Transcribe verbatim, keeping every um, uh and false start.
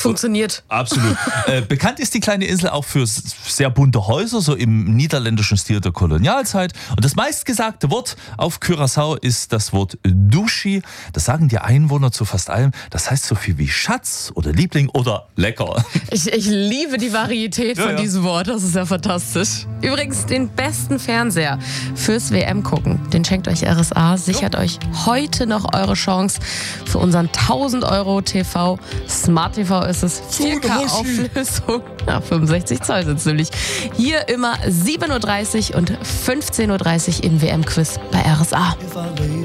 funktioniert. Absolut. äh, bekannt ist die kleine Insel auch für sehr bunte Häuser, so im niederländischen Stil der Kolonialzeit. Und das meistgesagte Wort auf Curaçao ist das Wort Douchi. Das sagen die Einwohner zu fast allem. Das heißt so viel wie Schatz oder Liebling oder lecker. Ich, ich liebe die Varietät Ja, von ja. diesem Wort, das ist ja fantastisch. Übrigens, den besten Fernseher fürs W M gucken, den schenkt euch R S A. Sichert euch heute noch eure Chance für unseren tausend Euro T V. Smart T V ist es, vier K Auflösung. Ja, fünfundsechzig Zoll sind es nämlich. Hier immer sieben Uhr dreißig und fünfzehn Uhr dreißig im W M-Quiz bei R S A.